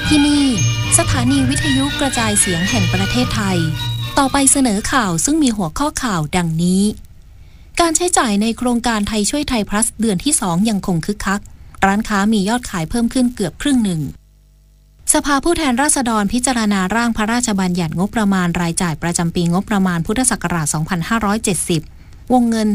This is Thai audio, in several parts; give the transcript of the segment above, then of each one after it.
ที่นี่สถานีวิทยุกระจายเสียงแห่งประเทศไทยต่อไปเสนอข่าวซึ่งมีหัวข้อข่าวดังนี้การใช้จ่ายในโครงการไทยช่วยไทย plus เดือนที่2ยังคงคึกคักร้านค้ามียอดขายเพิ่มขึ้นเกือบครึ่งหนึ่งสภาผู้แทนราษฎรพิจารณาร่างพระราชบัญญัติงบประมาณรายจ่ายประจำปีงบประมาณพุทธศักราช2570วงเงิน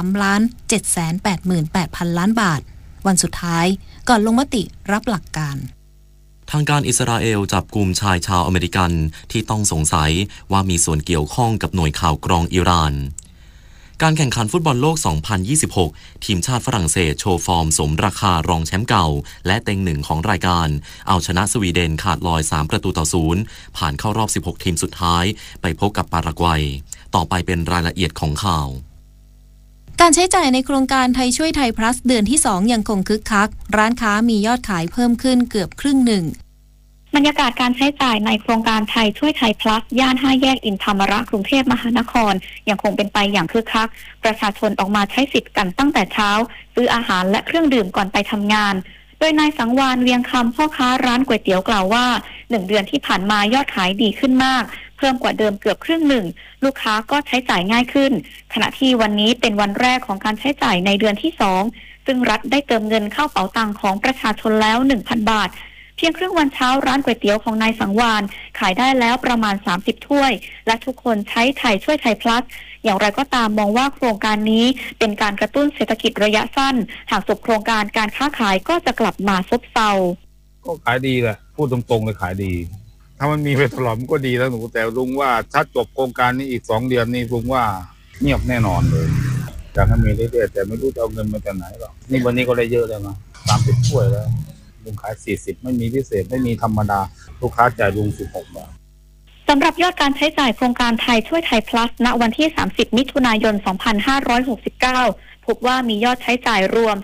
3,788,000 ล้านบาทวันสุดท้ายก่อนลงมติรับหลักการทางการอิสราเอลจับกุมชายชาวอเมริกันที่ต้องสงสัยว่ามีส่วนเกี่ยวข้องกับหน่วยข่าวกรองอิหร่านการแข่งขันฟุตบอลโลก 2026 ทีมชาติฝรั่งเศสโชว์ฟอร์มสมราคารองแชมป์เก่าและเต็งหนึ่งของรายการเอาชนะสวีเดนขาดลอย3-0ผ่านเข้ารอบ16ทีมสุดท้ายไปพบกับปารากวัยต่อไปเป็นรายละเอียดของข่าวการใช้จ่ายในโครงการไทยช่วยไทย plus เดือนที่2ยังคงคึกคักร้านค้ามียอดขายเพิ่มขึ้นเกือบครึ่งหนึ่งบรรยากาศการใช้จ่ายในโครงการไทยช่วยไทย plus ย่าน5แยกอินธรรมระกรุงเทพมหานครยังคงเป็นไปอย่างคึกคักประชาชนออกมาใช้สิทธิ์กันตั้งแต่เช้าซื้ออาหารและเครื่องดื่มก่อนไปทำงานโดยนายสังวาลเวียงคำพ่อค้าร้านก๋วยเตี๋ยวกล่าวว่า1เดือนที่ผ่านมายอดขายดีขึ้นมากเพิ่มกว่าเดิมเกือบครึ่งหนึ่งลูกค้าก็ใช้จ่ายง่ายขึ้นขณะที่วันนี้เป็นวันแรกของการใช้จ่ายในเดือนที่2ซึ่งรัฐได้เติมเงินเข้าเป๋าตังค์ของประชาชนแล้ว 1,000 บาทเพียงครึ่งวันเช้าร้านก๋วยเตี๋ยวของนายสังวาลขายได้แล้วประมาณ30ถ้วยและทุกคนใช้ไทยช่วยไทย plus อย่างไรก็ตามมองว่าโครงการนี้เป็นการกระตุ้นเศรษฐกิจระยะสั้นหากจบโครงการการค้าขายก็จะกลับมาซบเซาก็ขายดีแหละพูดตรงๆเลยขายดีถ้ามันมีไปตลอดมันก็ดีแล้วหนูแต่ลุงว่าถ้าจบโครงการนี้อีก2เดือนนี่ลุงว่าเงียบแน่นอนเลยอยากให้มีเรื่อยๆแต่ไม่รู้จะเอาเงินมาจากไหนหรอกนี่วันนี้ก็ได้เยอะแล้วนะ30ถ้วยแล้วลุงขาย40ไม่มีพิเศษไม่มีธรรมดาลูกค้าจ่ายลุง16 บาทสำหรับยอดการใช้จ่ายโครงการไทยช่วยไทย plus ณวันที่30มิถุนายน2569พบว่ามียอดใช้จ่ายรวม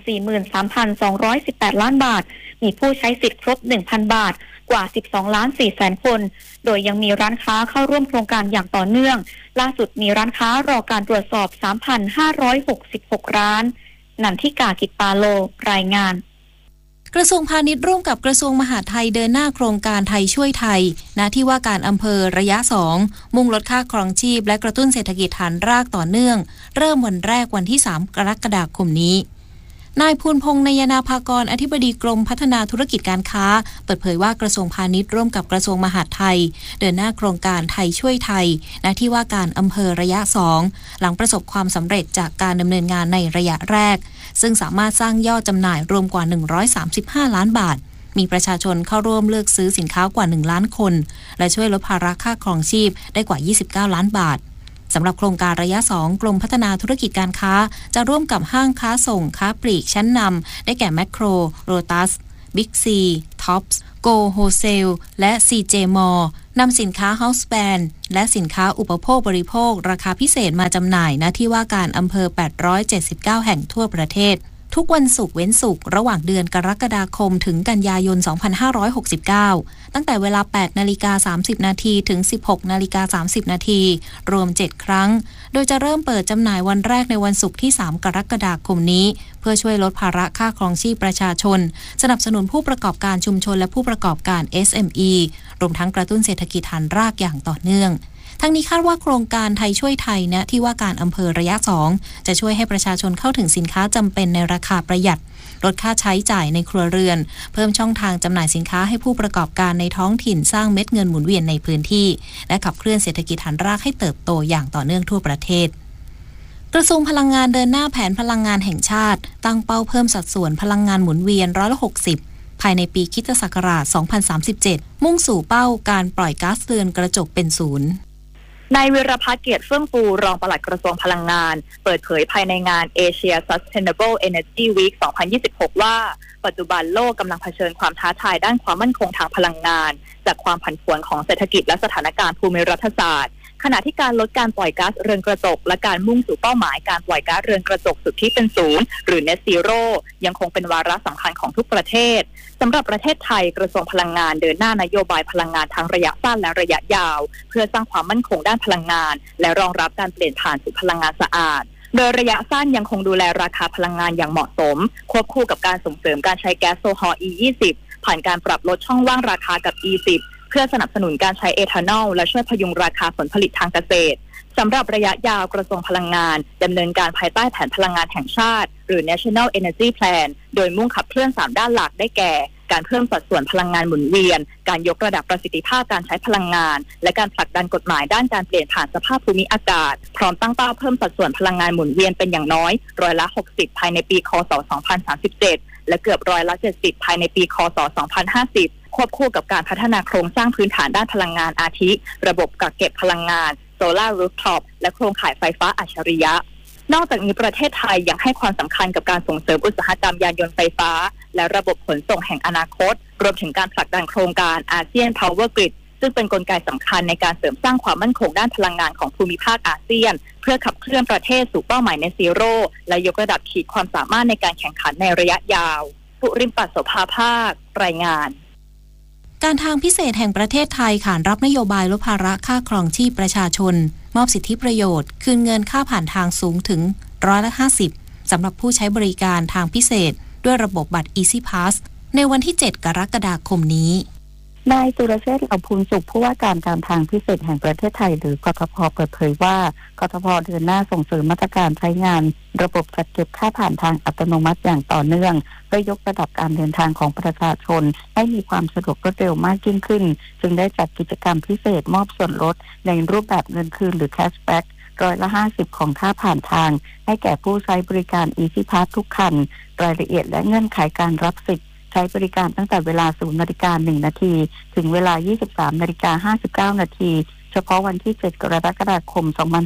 43,218 ล้านบาทมีผู้ใช้สิทธิ์ครบ 1,000 บาทกว่า 12.4 คนโดยยังมีร้านค้าเข้าร่วมโครงการอย่างต่อเนื่องล่าสุดมีร้านค้ารอการตรวจสอบ 3,566 ร้านนันทิกา กิจปาโลรายงานกระทรวงพาณิชย์ร่วมกับกระทรวงมหาดไทยเดินหน้าโครงการไทยช่วยไทยณที่ว่าการอำเภอระยะ2มุ่งลดค่าครองชีพและกระตุ้นเศรษฐกิจฐานรากต่อเนื่องเริ่มวันแรกวันที่3กรกฎาคมนี้นายภูลพงษ์นยนาภากรอธิบดีกรมพัฒนาธุรกิจการค้าเปิดเผยว่ากระทรวงพาณิชย์ร่วมกับกระทรวงมหาดไทยเดินหน้าโครงการไทยช่วยไทยณที่ว่าการอำเภอระยะ2หลังประสบความสำเร็จจากการดำเนินงานในระยะแรกซึ่งสามารถสร้างยอดจำหน่ายรวมกว่า135ล้านบาทมีประชาชนเข้าร่วมเลือกซื้อสินค้ากว่า1ล้านคนและช่วยลดภาระค่าครองชีพได้กว่า29ล้านบาทสำหรับโครงการระยะ2กรมพัฒนาธุรกิจการค้าจะร่วมกับห้างค้าส่งค้าปลีกชั้นนำได้แก่แมคโครโรตัสบิ๊กซีท็อปส์โกโฮเซลและซีเจมอลนำสินค้าเฮาส์แบรนด์และสินค้าอุปโภคบริโภคราคาพิเศษมาจำหน่ายณที่ว่าการอำเภอ879แห่งทั่วประเทศทุกวันศุกร์เว้นศุกร์ระหว่างเดือนกรกฎาคมถึงกันยายน2569ตั้งแต่เวลา 8:30 นาทีถึง 16:30 นาทีรวม7ครั้งโดยจะเริ่มเปิดจำหน่ายวันแรกในวันศุกร์ที่3กรกฎาคมนี้เพื่อช่วยลดภาระค่าครองชีพประชาชนสนับสนุนผู้ประกอบการชุมชนและผู้ประกอบการ SME รวมทั้งกระตุ้นเศรษฐกิจฐานรากอย่างต่อเนื่องทั้งนี้คาดว่าโครงการไทยช่วยไทยนะที่ว่าการอำเภอระยะ2จะช่วยให้ประชาชนเข้าถึงสินค้าจำเป็นในราคาประหยัดลดค่าใช้จ่ายในครัวเรือนเพิ่มช่องทางจำหน่ายสินค้าให้ผู้ประกอบการในท้องถิ่นสร้างเม็ดเงินหมุนเวียนในพื้นที่และขับเคลื่อนเศรษฐกิจฐานรากให้เติบโตอย่างต่อเนื่องทั่วประเทศกระทรวงพลังงานเดินหน้าแผนพลังงานแห่งชาติตั้งเป้าเพิ่มสัดส่วนพลังงานหมุนเวียน60%ภายในปีค.ศ. 2037มุ่งสู่เป้าการปล่อยก๊าซเรือนกระจกเป็นศูนย์นายวิรพัฒน์เกียรติเฟื่องฟูรองปลัดกระทรวงพลังงานเปิดเผยภายในงาน Asia Sustainable Energy Week 2026 ว่าปัจจุบันโลกกำลังเผชิญความท้าทายด้านความมั่นคงทางพลังงานจากความผันผวนของเศรษฐกิจและสถานการณ์ภูมิรัฐศาสตร์ขณะที่การลดการปล่อยก๊าซเรือนกระจกและการมุ่งสู่เป้าหมายการปล่อยก๊าซเรือนกระจกสุทธิเป็นศูนย์หรือ Net Zero ยังคงเป็นวาระสำคัญของทุกประเทศสำหรับประเทศไทยกระทรวงพลังงานเดินหน้านโยบายพลังงานทั้งระยะสั้นและระยะยาวเพื่อสร้างความมั่นคงด้านพลังงานและรองรับการเปลี่ยนผ่านสู่พลังงานสะอาดโดยระยะสั้นยังคงดูแลราคาพลังงานอย่างเหมาะสมควบคู่กับการส่งเสริมการใช้แก๊สโซฮอล์ E20 ผ่านการปรับลดช่องว่างราคากับอียิปต์เพื่อสนับสนุนการใช้เอทานอลและช่วยพยุงราคาผลผลิตทางเกษตรสำหรับระยะยาวกระทรวงพลังงานดำเนินการภายใต้แผนพลังงานแห่งชาติหรือ National Energy Plan โดยมุ่งขับเคลื่อน3ด้านหลักได้แก่การเพิ่มสัดส่วนพลังงานหมุนเวียนการยกระดับประสิทธิภาพการใช้พลังงานและการผลักดันกฎหมายด้านการเปลี่ยนผ่านสภาพภูมิอากาศพร้อมตั้งเป้าเพิ่มสัดส่วนพลังงานหมุนเวียนเป็นอย่างน้อย60%ภายในปีค.ศ. 2037และเกือบ70%ภายในปีค.ศ. 2050ควบคู่กับการพัฒนาโครงสร้างพื้นฐานด้านพลังงานอาทิระบบกักเก็บพลังงานโซลาร์รูฟท็อปและโครงข่ายไฟฟ้าอัจฉริยะนอกจากนี้ประเทศไทยยังให้ความสำคัญกับการส่งเสริมอุตสาหกรรมยานยนต์ไฟฟ้าและระบบขนส่งแห่งอนาคตรวมถึงการผลักดันโครงการอาเซียน Power Grid ซึ่งเป็นกลไกสำคัญในการเสริมสร้างความมั่นคงด้านพลังงานของภูมิภาคอาเซียนเพื่อขับเคลื่อนประเทศสู่เป้าหมาย Net Zero และยกระดับขีดความสามารถในการแข่งขันในระยะยาวปุริมปัสโสภาภาครายงานการทางพิเศษแห่งประเทศไทยขานรับนโยบายลดภาระค่าครองชีพประชาชนมอบสิทธิประโยชน์คืนเงินค่าผ่านทางสูงถึง50%สำหรับผู้ใช้บริการทางพิเศษด้วยระบบบัตร Easy Pass ในวันที่ 7 กรกฎาคมนี้นายสุรเชษฐ์ เหล่าภูลสุขผู้ว่าการการทางพิเศษแห่งประเทศไทยหรือกทพ.เปิดเผยว่ากทพ.เดินหน้าส่งเสริมมาตรการใช้งานระบบจัดเก็บค่าผ่านทางอัตโนมัติอย่างต่อเนื่องเพื่อยกระดับการเดินทางของประชาชนให้มีความสะดวกรวดเร็วมากยิ่งขึ้นจึงได้จัดกิจกรรมพิเศษมอบส่วนลดในรูปแบบเงินคืนหรือแคชแบ็ก50%ของค่าผ่านทางให้แก่ผู้ใช้บริการ Easy Pass ทุกคันรายละเอียดและเงื่อนไขการรับสิทธิ์ใช้บริการตั้งแต่เวลา 0 นาฬิกา 1 นาทีถึงเวลา 23 นาฬิกา 59 นาทีเฉพาะวันที่ 7 กรกฎาคม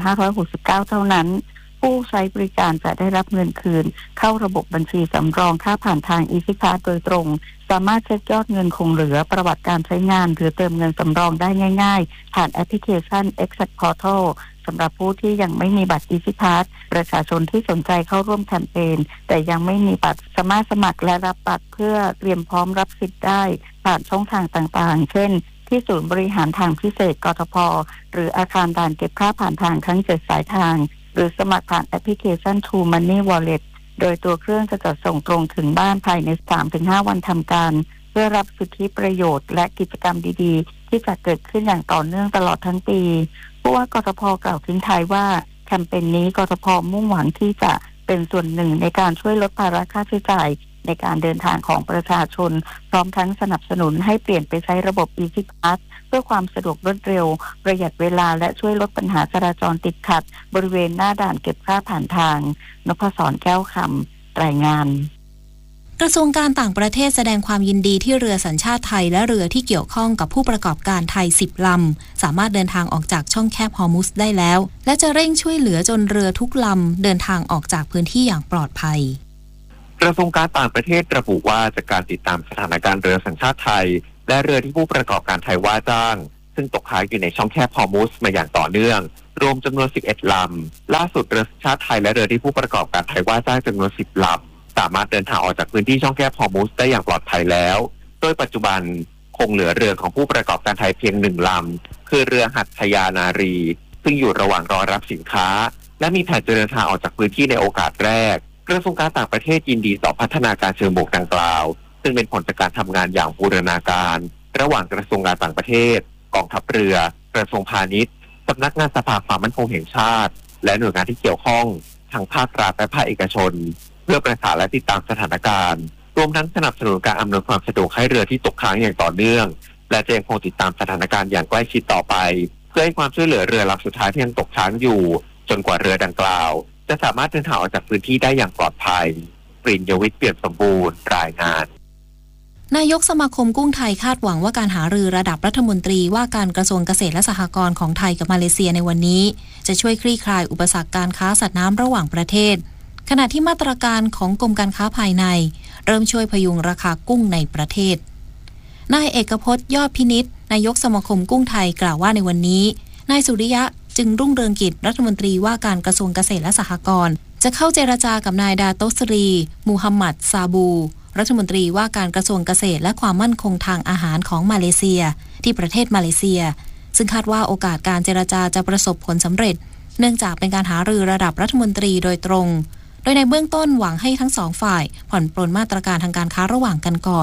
2569 เท่านั้นผู้ใช้บริการจะได้รับเงินคืนเข้าระบบบัญชีสำรองค่าผ่านทาง Easy Pass โดยตรงสามารถเช็คยอดเงินคงเหลือประวัติการใช้งานหรือเติมเงินสำรองได้ง่ายๆผ่านแอปพลิเคชัน Exact Portal สำหรับผู้ที่ยังไม่มีบัตร Easy Pass ประชาชนที่สนใจเข้าร่วมแคมเปญแต่ยังไม่มีบัตรสามารถสมัครและรับบัตรเพื่อเตรียมพร้อมรับสิทธิ์ได้ผ่านช่องทางต่างๆเช่นที่ศูนย์บริหารทางพิเศษกทพ.หรืออาคารด่านเก็บค่าผ่านทางทั้ง7สายทางหรือสมัครผ่านแอปพลิเคชัน True Money Wallet โดยตัวเครื่องจะจัดส่งตรงถึงบ้านภายใน 3-5 วันทำการเพื่อรับสิทธิประโยชน์และกิจกรรมดีๆที่จะเกิดขึ้นอย่างต่อเนื่องตลอดทั้งปีผู้ว่ากทพ.กล่าวทิ้งท้ายว่าแคมเปญนี้กทพ.มุ่งหวังที่จะเป็นส่วนหนึ่งในการช่วยลดภาระค่าใช้จ่ายในการเดินทางของประชาชนพร้อมทั้งสนับสนุนให้เปลี่ยนไปใช้ระบบ Easy Pass เพื่อความสะดวกรวดเร็วประหยัดเวลาและช่วยลดปัญหาจราจรติดขัดบริเวณหน้าด่านเก็บค่าผ่านทางนพศร แก้วคำรายงานกระทรวงการต่างประเทศแสดงความยินดีที่เรือสัญชาติไทยและเรือที่เกี่ยวข้องกับผู้ประกอบการไทย10 ลำสามารถเดินทางออกจากช่องแคบฮอร์มุซได้แล้วและจะเร่งช่วยเหลือจนเรือทุกลำเดินทางออกจากพื้นที่อย่างปลอดภัยกระทรวงการต่างประเทศระบุว่าจากการติดตามสถานการณ์เรือสัญชาติไทยและเรือที่ผู้ประกอบการไทยว่าจ้างซึ่งตกค้างอยู่ในช่องแคบฮอร์มุซมาอย่างต่อเนื่องรวมจำนวน11 ลำล่าสุดเรือสัญชาติไทยและเรือที่ผู้ประกอบการไทยว่าจ้างจำนวน10 ลำสามารถเดินทางออกจากพื้นที่ช่องแคบฮอร์มุซได้อย่างปลอดภัยแล้วโดยปัจจุบันคงเหลือเรือของผู้ประกอบการไทยเพียง1 ลำคือเรือหัตถยานารีซึ่งอยู่ระหว่างรอรับสินค้าและมีแผนจะเดินทางออกจากพื้นที่ในโอกาสแรกกระทรวงการต่างประเทศยินดีต่อพัฒนาการเชิงบกดังกล่าวซึ่งเป็นผลจากการทำงานอย่างบูรณาการระหว่างกระทรวงการต่างประเทศกองทัพเรือกระทรวงพาณิชย์สำนักงานสภาความมั่นคงแห่งชาติและหน่วยงานที่เกี่ยวข้องทั้งภาครัฐและภาคเอกชนเพื่อประสานและติดตามสถานการณ์รวมทั้งสนับสนุนการอำนวยความสะดวกให้เรือที่ตกค้างอย่างต่อเนื่องและจะยังคงติดตามสถานการณ์อย่างใกล้ชิดต่อไปเพื่อให้ความช่วยเหลือเรือลำสุดท้ายที่ยังตกค้างอยู่จนกว่าเรือดังกล่าวจะสามารถเดินทางออกจากพื้นที่ได้อย่างปลอดภัยปริญญวิทย์เปี่ยมสมบูรณ์รายงานนายกสมาคมกุ้งไทยคาดหวังว่าการหารือระดับรัฐมนตรีว่าการกระทรวงเกษตรและสหกรณ์ของไทยกับมาเลเซียในวันนี้จะช่วยคลี่คลายอุปสรรคการค้าสัตว์น้ำระหว่างประเทศขณะที่มาตรการของกรมการค้าภายในเริ่มช่วยพยุงราคากุ้งในประเทศนายเอกพจน์ยอดพินิจนายกสมาคมกุ้งไทยกล่าวว่าในวันนี้นายสุริยะจึงรุ่งเรืองกิจรัฐมนตรีว่าการกระทรวงเกษตรและสหกรณ์จะเข้าเจรจากับนายดาโตสรีมูฮัมหมัดซาบูรัฐมนตรีว่าการกระทรวงเกษตรและความมั่นคงทางอาหารของมาเลเซียที่ประเทศมาเลเซียซึ่งคาดว่าโอกาสการเจรจาจะประสบผลสำเร็จเนื่องจากเป็นการหารือระดับรัฐมนตรีโดยตรงโดยในเบื้องต้นหวังให้ทั้งสองฝ่ายผ่อนปรนมาตรการทางการค้าระหว่างกันก่อน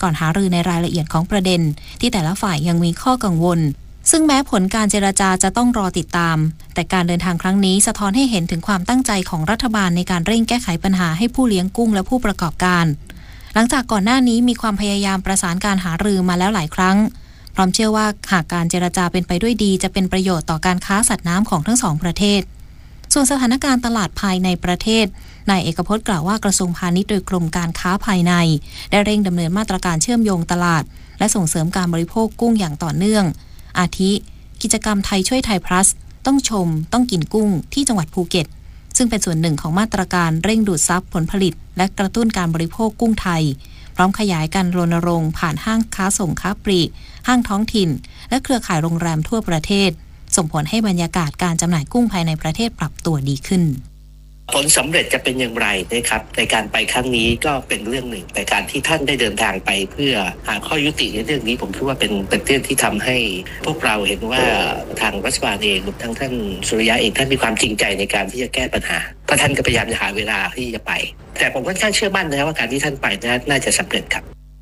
ก่อนหารือในรายละเอียดของประเด็นที่แต่ละฝ่ายยังมีข้อกังวลซึ่งแม้ผลการเจรจาจะต้องรอติดตามแต่การเดินทางครั้งนี้สะท้อนให้เห็นถึงความตั้งใจของรัฐบาลในการเร่งแก้ไขปัญหาให้ผู้เลี้ยงกุ้งและผู้ประกอบการหลังจากก่อนหน้านี้มีความพยายามประสานการหารือมาแล้วหลายครั้งพร้อมเชื่อว่าหากการเจรจาเป็นไปด้วยดีจะเป็นประโยชน์ต่อการค้าสัตว์น้ำของทั้งสองประเทศส่วนสถานการณ์ตลาดภายในประเทศนายเอกพจน์กล่าวว่ากระทรวงพาณิชย์โดยกรมการค้าภายในได้เร่งดำเนินมาตรการเชื่อมโยงตลาดและส่งเสริมการบริโภคกุ้งอย่างต่อเนื่องอาทิกิจกรรมไทยช่วยไทย plus ต้องชมต้องกินกุ้งที่จังหวัดภูเก็ตซึ่งเป็นส่วนหนึ่งของมาตรการเร่งดูดซับผลผลิตและกระตุ้นการบริโภคกุ้งไทยพร้อมขยายการรณรงค์ผ่านห้างค้าส่งค้าปลีกห้างท้องถิ่นและเครือข่ายโรงแรมทั่วประเทศส่งผลให้บรรยากาศการจำหน่ายกุ้งภายในประเทศปรับตัวดีขึ้นผลสำเร็จจะเป็นอย่างไรนะครับในการไปครั้งนี้ก็เป็นเรื่องหนึ่งแต่การที่ท่านได้เดินทางไปเพื่อหาข้อยุติในเรื่องนี้ผมคิดว่าเป็นเรื่องที่ทำให้พวกเราเห็นว่าทางรัฐบาลเองรวมทั้งท่านสุริยะเองท่านมีความจริงใจในการที่จะแก้ปัญหาเพราะท่านก็พยายามจะหาเวลาที่จะไปแต่ผมค่อนข้างเชื่อมั่นนะครับว่าการที่ท่านไปน่าจะสำเร็จครับ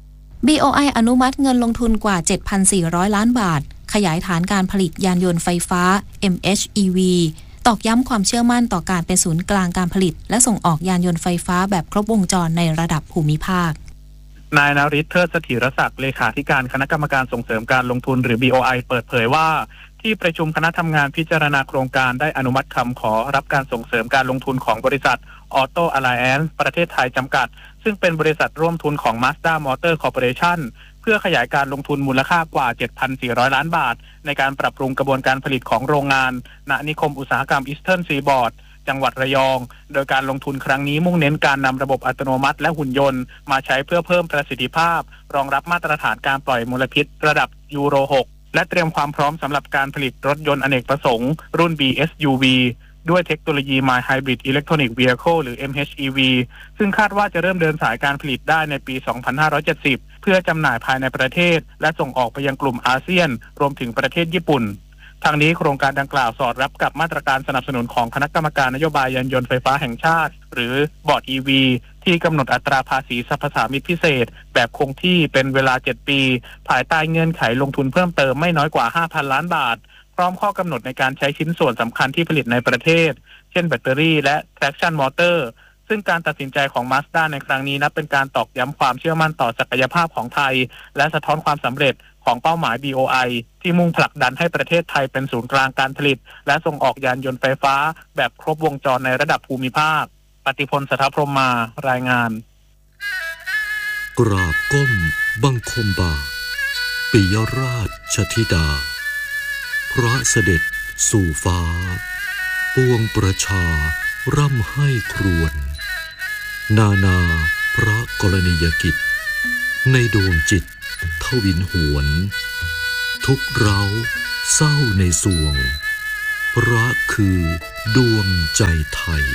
BOI อนุมัติเงินลงทุนกว่า 7,400 ล้านบาทขยายฐานการผลิตยานยนต์ไฟฟ้า MHEVตอกย้ำความเชื่อมั่นต่อการเป็นศูนย์กลางการผลิตและส่งออกยานยนต์ไฟฟ้าแบบครบวงจรในระดับภูมิภาคนายณฤทธิ์ เทิดเสถียรศักดิ์เลขาธิการคณะกรรมการส่งเสริมการลงทุนหรือ BOI เปิดเผยว่าที่ประชุมคณะทำงานพิจารณาโครงการได้อนุมัติคำขอรับการส่งเสริมการลงทุนของบริษัท Auto Alliance ประเทศไทยจำกัดซึ่งเป็นบริษัทร่วมทุนของ Mazda Motor Corporationเพื่อขยายการลงทุนมูลค่ากว่า 7,400 ล้านบาทในการปรับปรุงกระบวนการผลิตของโรงงานณนิคมอุตสาหกรรม Eastern Seaboard จังหวัดระยองโดยการลงทุนครั้งนี้มุ่งเน้นการนำระบบอัตโนมัติและหุ่นยนต์มาใช้เพื่อเพิ่มประสิทธิภาพรองรับมาตรฐานการปล่อยมลพิษระดับยูโร 6 และเตรียมความพร้อมสำหรับการผลิตรถยนต์อเนกประสงค์รุ่น BSUV ด้วยเทคโนโลยี My Hybrid Electronic Vehicle หรือ MHEV ซึ่งคาดว่าจะเริ่มเดินสายการผลิตได้ในปี 2570 เพื่อจำหน่ายภายในประเทศและส่งออกไปยังกลุ่มอาเซียนรวมถึงประเทศญี่ปุ่นทางนี้โครงการดังกล่าวสอดรับกับมาตรการสนับสนุนของคณะกรรมการนโยบายยานยนต์ไฟฟ้าแห่งชาติหรือบอร์ด EV ที่กำหนดอัตราภาษีสรรพสามิตพิเศษแบบคงที่เป็นเวลา 7 ปีภายใต้เงื่อนไขลงทุนเพิ่มเติมไม่น้อยกว่า 5,000 ล้านบาทพร้อมข้อกำหนดในการใช้ชิ้นส่วนสำคัญที่ผลิตในประเทศเช่นแบตเตอรี่และ traction motor ซึ่งการตัดสินใจของ Mazda ในครั้งนี้นับเป็นการตอกย้ำความเชื่อมั่นต่อศักยภาพของไทยและสะท้อนความสำเร็จของเป้าหมาย BOI ที่มุ่งผลักดันให้ประเทศไทยเป็นศูนย์กลางการผลิตและส่งออกยานยนต์ไฟฟ้าแบบครบวงจรในระดับภูมิภาคปฏิพล สัทธพรหมารายงานกราบก้มบังคมบาปิยราชธิดาพระเสด็จสู่ฟ้าปวงประชาร่ำให้ครวญนาพระกรณียกิจในดวงจิตทวินหวนทุกเร้าเศร้าในสวงพระคือดวงใจไทย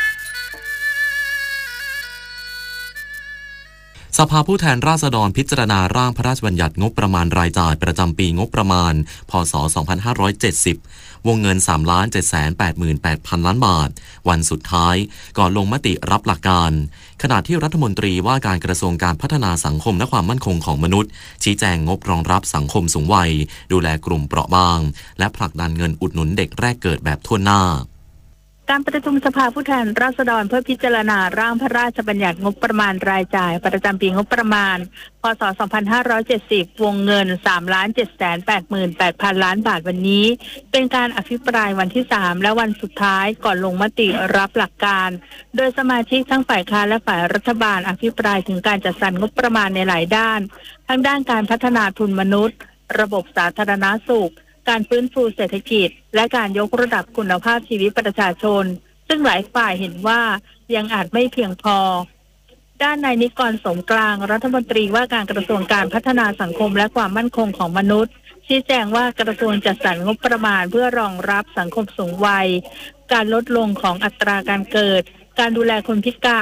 สภาผู้แทนราษฎรพิจารณาร่างพระราชบัญญัติงบประมาณรายจ่ายประจำปีงบประมาณพ.ศ. 2570 วงเงิน 3,788,000 ล้านบาทวันสุดท้ายก่อนลงมติรับหลักการขณะที่รัฐมนตรีว่าการกระทรวงการพัฒนาสังคมและความมั่นคงของมนุษย์ชี้แจงงบรองรับสังคมสูงวัยดูแลกลุ่มเปราะบางและผลักดันเงินอุดหนุนเด็กแรกเกิดแบบทั่วหน้าการประชุมสภาผู้แทนราษฎรเพื่อพิจารณาร่างพระราชบัญญัติงบประมาณรายจ่ายประจำปีงบประมาณพ.ศ. 2570 วงเงิน 3,788,000 ล้านบาทวันนี้เป็นการอภิปรายวันที่ 3 และวันสุดท้ายก่อนลงมติรับหลักการโดยสมาชิกทั้งฝ่ายค้านและฝ่ายรัฐบาลอภิปรายถึงการจัดสรรงบประมาณในหลายด้านทั้งด้านการพัฒนาทุนมนุษย์ระบบสาธารณสุขการฟื้นฟูเศรษฐกิจและการยกระดับคุณภาพชีวิตประชาชนซึ่งหลายฝ่ายเห็นว่ายังอาจไม่เพียงพอด้านนายนิกร สมกลางรัฐมนตรีว่าการกระทรวงการพัฒนาสังคมและความมั่นคงของมนุษย์ชี้แจงว่ากระทรวงจัดสรรงบประมาณเพื่อรองรับสังคมสูงวัยการลดลงของอัตราการเกิดการดูแลคนพิการ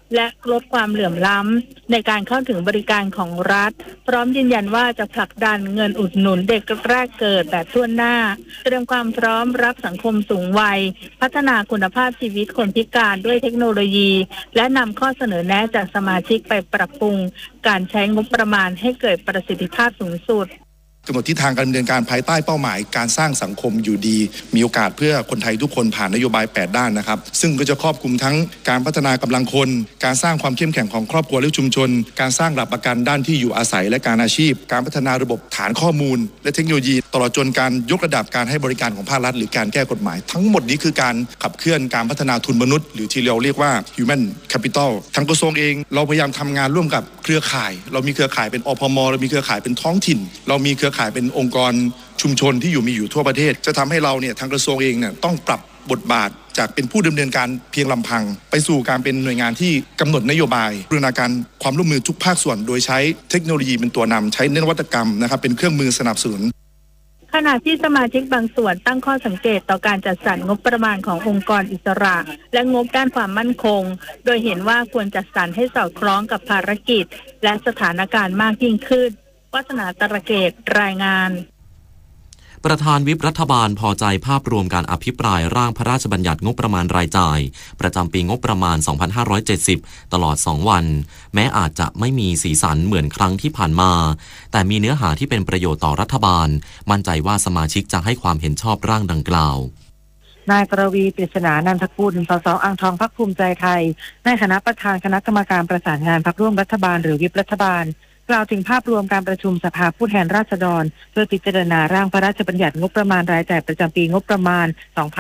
และลดความเหลื่อมล้ำในการเข้าถึงบริการของรัฐพร้อมยืนยันว่าจะผลักดันเงินอุดหนุนเด็กแรกเกิดแบบทั่วหน้าเตรียมความพร้อมรับสังคมสูงวัยพัฒนาคุณภาพชีวิตคนพิการด้วยเทคโนโลยีและนำข้อเสนอแนะจากสมาชิกไปปรับปรุงการใช้งบประมาณให้เกิดประสิทธิภาพสูงสุดกำหนดทิศทางการดำเนินการภายใต้เป้าหมายการสร้างสังคมอยู่ดีมีโอกาสเพื่อคนไทยทุกคนผ่านนโยบาย8ด้านนะครับซึ่งก็จะครอบคลุมทั้งการพัฒนากำลังคนการสร้างความเข้มแข็งของครอบครัวและชุมชนการสร้างหลักประกันด้านที่อยู่อาศัยและการอาชีพการพัฒนาระบบฐานข้อมูลและเทคโนโลยีตลอดจนการยกระดับการให้บริการของภาครัฐหรือการแก้กฎหมายทั้งหมดนี้คือการขับเคลื่อนการพัฒนาทุนมนุษย์หรือที่เราเรียกว่า Human Capital ทางกระทรวงเองเราพยายามทำงานร่วมกับเครือข่ายเรามีเครือข่ายเป็นอพม.เรามีเครือข่ายเป็นท้องถิ่นเรามีเครือข่ายเป็นองค์กรชุมชนที่มีอยู่ทั่วประเทศจะทำให้เราเนี่ยทางกระทรวงเองเนี่ยต้องปรับบทบาทจากเป็นผู้ดำเนินการเพียงลำพังไปสู่การเป็นหน่วยงานที่กำหนดนโยบายบูรณาการความร่วมมือทุกภาคส่วนโดยใช้เทคโนโลยีเป็นตัวนำใช้นวัตกรรมนะครับเป็นเครื่องมือสนับสนุนขณะที่สมาชิกบางส่วนตั้งข้อสังเกตต่อการจัดสรรงบประมาณขององค์กรอิสระและงบด้านความมั่นคงโดยเห็นว่าควรจัดสรรให้สอดคล้องกับภารกิจและสถานการณ์มากยิ่งขึ้นวัฒนาตระเกตรายงานประธานวิปรัฐบาลพอใจภาพรวมการอภิปรายร่างพระราชบัญญัติงบประมาณรายจ่ายประจำปีงบประมาณ 2570 ตลอด 2 วันแม้อาจจะไม่มีสีสันเหมือนครั้งที่ผ่านมาแต่มีเนื้อหาที่เป็นประโยชน์ต่อรัฐบาลมั่นใจว่าสมาชิกจะให้ความเห็นชอบร่างดังกล่าวนายกรวีปริศนานันทกุล สส.อ่างทองพรรคภูมิใจไทยในฐานะประธานคณะกรรมการประสานงานพรรคร่วมรัฐบาลหรือวิปรัฐบาลกล่าวถึงภาพรวมการประชุมสภาผู้แทนราษฎรเพื่อพิจารณาร่างพระราชบัญญัติงบประมาณรายจ่ายประจำปีงบประมาณ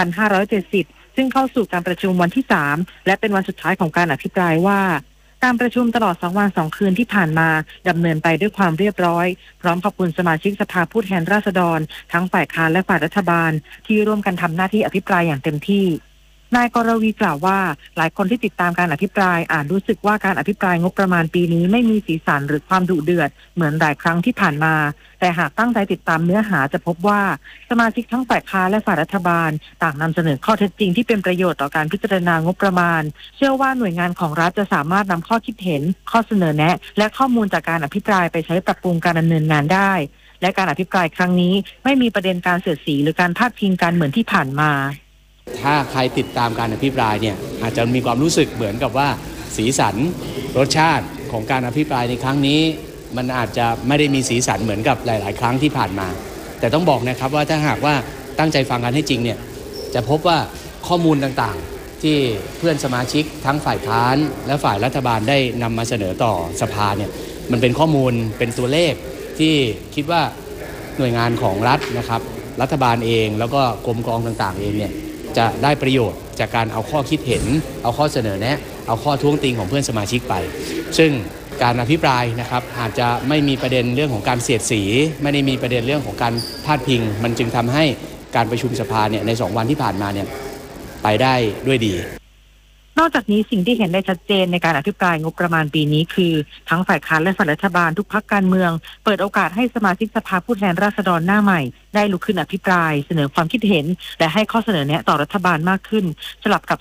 2570 ซึ่งเข้าสู่การประชุมวันที่ 3 และเป็นวันสุดท้ายของการอภิปรายว่าการประชุมตลอด2 วัน 2 คืนที่ผ่านมาดำเนินไปด้วยความเรียบร้อยพร้อมขอบคุณสมาชิกสภาผู้แทนราษฎรทั้งฝ่ายค้านและฝ่ายรัฐบาลที่ร่วมกันทำหน้าที่อภิปรายอย่างเต็มที่นายกรวีกล่าวว่าหลายคนที่ติดตามการอภิปรายอาจรู้สึกว่าการอภิปรายงบประมาณปีนี้ไม่มีสีสันหรือความดุเดือดเหมือนหลายครั้งที่ผ่านมาแต่หากตั้งใจติดตามเนื้อหาจะพบว่าสมาชิกทั้งฝ่ายค้านและฝ่ายรัฐบาลต่างนำเสนอข้อเท็จจริงที่เป็นประโยชน์ต่อการพิจารณางบประมาณเชื่อว่าหน่วยงานของรัฐจะสามารถนำข้อคิดเห็นข้อเสนอแนะและข้อมูลจากการอภิปรายไปใช้ปรับปรุงการดำเนินงานได้และการอภิปรายครั้งนี้ไม่มีประเด็นการเสียดสีหรือการพาดพิงกันเหมือนที่ผ่านมาถ้าใครติดตามการอภิปรายเนี่ยอาจจะมีความรู้สึกเหมือนกับว่าสีสันรสชาติของการอภิปรายในครั้งนี้มันอาจจะไม่ได้มีสีสันเหมือนกับหลายๆครั้งที่ผ่านมาแต่ต้องบอกนะครับว่าถ้าหากว่าตั้งใจฟังกันให้จริงเนี่ยจะพบว่าข้อมูลต่างๆที่เพื่อนสมาชิกทั้งฝ่ายค้านและฝ่ายรัฐบาลได้นำมาเสนอต่อสภาเนี่ยมันเป็นข้อมูลเป็นตัวเลขที่คิดว่าหน่วยงานของรัฐนะครับรัฐบาลเองแล้วก็กรมกองต่างๆเองเนี่ยจะได้ประโยชน์จากการเอาข้อคิดเห็นเอาข้อเสนอแนะเอาข้อท้วงติงของเพื่อนสมาชิกไปซึ่งการอภิปรายนะครับอาจจะไม่มีประเด็นเรื่องของการเสียดสีไม่ได้มีประเด็นเรื่องของการพาดพิงมันจึงทำให้การประชุมสภาเนี่ยใน2 วันที่ผ่านมาเนี่ยไปได้ด้วยดีนอกจากนี้สิ่งที่เห็นได้ชัดเจนในการอภิปรายงบประมาณปีนี้คือทั้งฝ่ายค้านและฝ่ายรัฐบาลทุกพรรคการเมืองเปิดโอกาสให้สมาชิกสภาผู้แทนราษฎรหน้าใหม่ได้ลุกขึ้นอภิปรายเสนอความคิดเห็นและให้ข้อเสนอแนะต่อรัฐบาลมากขึ้นสลับกับ